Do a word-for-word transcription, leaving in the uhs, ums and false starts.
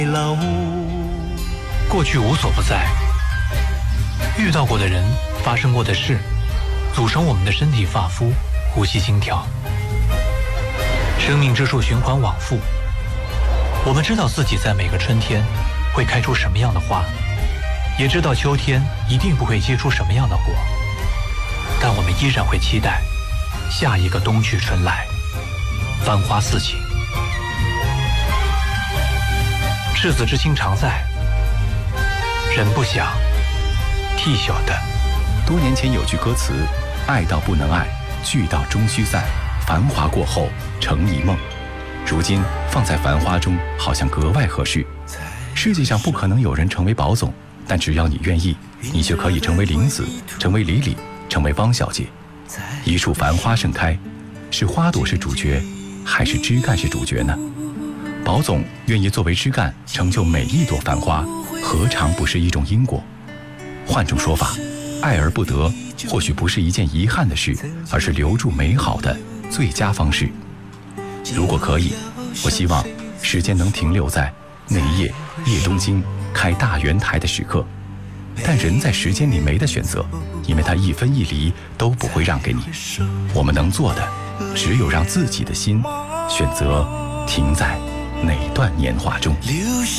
老屋。 过去无所不在，遇到过的人，发生过的事，组成我们的身体发肤、呼吸心跳。生命之树循环往复，我们知道自己在每个春天会开出什么样的花，也知道秋天一定不会结出什么样的果，但我们依然会期待下一个冬去春来，繁花似锦。赤子之心常在，人不想，替晓得。 多年前有句歌词：爱到不能爱，聚到终须散，繁华过后成一梦。如今放在繁花中，好像格外合适。世界上不可能有人成为宝总，但只要你愿意，你就可以成为玲子，成为李李，成为汪小姐。一束繁花盛开，是花朵是主角，还是枝干是主角呢？宝总愿意作为枝干成就每一朵繁花，何尝不是一种因果？换种说法，爱而不得，或许不是一件遗憾的事，而是留住美好的最佳方式。如果可以，我希望时间能停留在那一夜叶东京开大圆台的时刻。但人在时间里没得选择，因为他一分一厘都不会让给你。我们能做的，只有让自己的心选择停在哪段年华中。